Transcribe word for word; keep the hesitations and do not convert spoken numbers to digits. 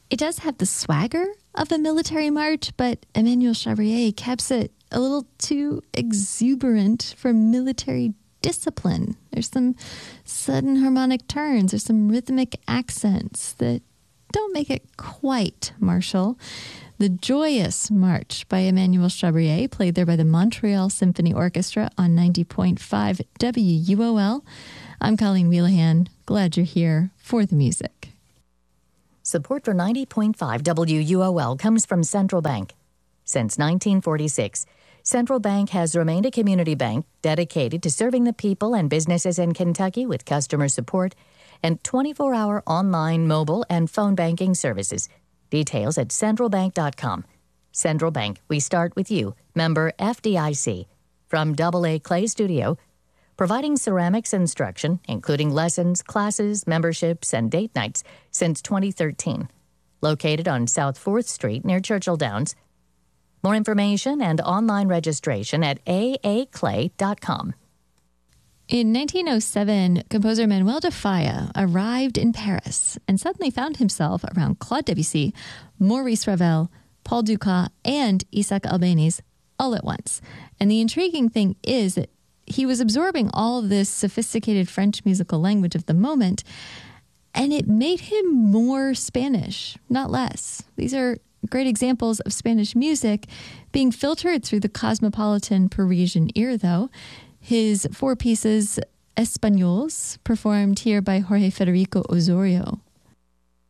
It does have the swagger of a military march, but Emmanuel Chabrier keeps it a little too exuberant for military discipline. There's some sudden harmonic turns, there's some rhythmic accents that don't make it quite martial. The Joyous March by Emmanuel Chabrier, played there by the Montreal Symphony Orchestra on ninety point five W U O L. I'm Colleen Wheelahan. Glad you're here for the music. Support for ninety point five W U O L comes from Central Bank. Since nineteen forty-six, Central Bank has remained a community bank dedicated to serving the people and businesses in Kentucky with customer support and twenty-four hour online, mobile, and phone banking services. Details at central bank dot com. Central Bank, we start with you. Member F D I C. From Double A Clay Studio, providing ceramics instruction, including lessons, classes, memberships, and date nights since twenty thirteen. Located on South fourth Street near Churchill Downs. More information and online registration at a a clay dot com. In nineteen oh seven, composer Manuel de Falla arrived in Paris and suddenly found himself around Claude Debussy, Maurice Ravel, Paul Dukas, and Isaac Albéniz all at once. And the intriguing thing is that he was absorbing all of this sophisticated French musical language of the moment, and it made him more Spanish, not less. These are great examples of Spanish music being filtered through the cosmopolitan Parisian ear, though. His four pieces, Españols, performed here by Jorge Federico Osorio,